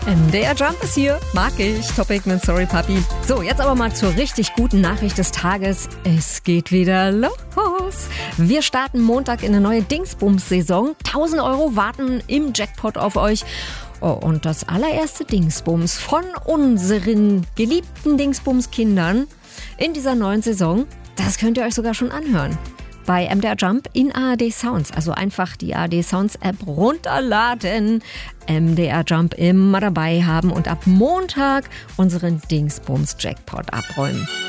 MDR Jump ist hier. Mag ich. Topic mit Sorry Papi. So, jetzt aber mal zur richtig guten Nachricht des Tages. Es geht wieder los. Wir starten Montag in eine neue Dingsbums-Saison. 1.000 € warten im Jackpot auf euch. Oh, und das allererste Dingsbums von unseren geliebten Dingsbums-Kindern in dieser neuen Saison, das könnt ihr euch sogar schon anhören. Bei MDR Jump in ARD Sounds. Also einfach die ARD Sounds App runterladen, MDR Jump immer dabei haben und ab Montag unseren Dingsbums Jackpot abräumen.